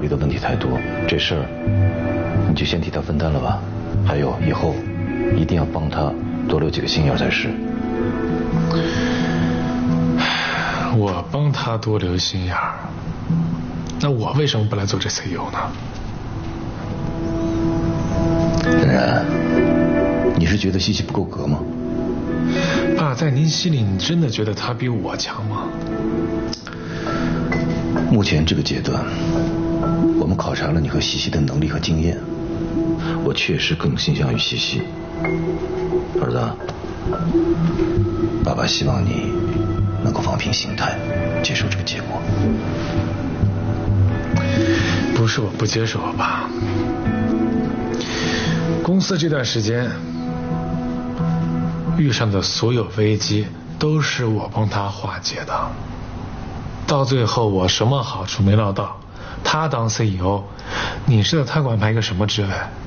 虑的问题太多，这事儿你就先替他分担了吧。还有以后一定要帮他多留几个心眼才是。 我帮他多留心眼儿，那我为什么不来做这 CEO 呢？ 冉冉，你是觉得西西不够格吗？ 爸，在您心里，你真的觉得他比我强吗？ 目前这个阶段，我们考察了你和西西的能力和经验，我确实更倾向于西西。儿子，爸爸希望你能够放平心态，接受这个结果。 不是我不接受，爸。公司这段时间遇上的所有危机都是我帮他化解的，到最后我什么好处没捞到，他当 CEO， 你知道他管派一个什么职位？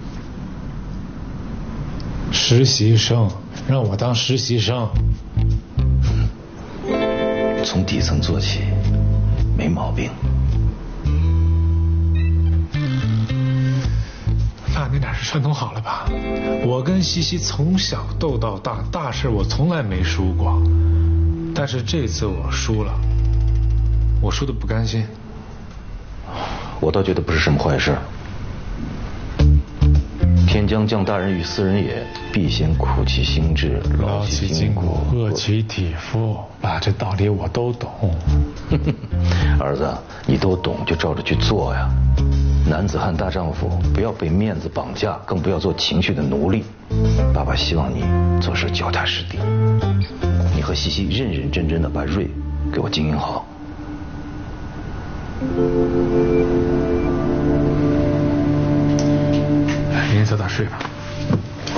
实习生，让我当实习生。 从底层做起，没毛病。 爸，你俩是串通好了吧？我跟西西从小斗到大，大事我从来没输过，但是这次我输了，我输得不甘心。 我倒觉得不是什么坏事。天将降大任于斯人也，必先苦其心志，劳其筋骨， 饿其体肤。爸，这道理我都懂。 儿子，你都懂就照着去做呀。男子汉大丈夫，不要被面子绑架，更不要做情绪的奴隶。爸爸希望你做事脚踏实地，你和西西认认真真的把瑞给我经营好。 您早点睡吧。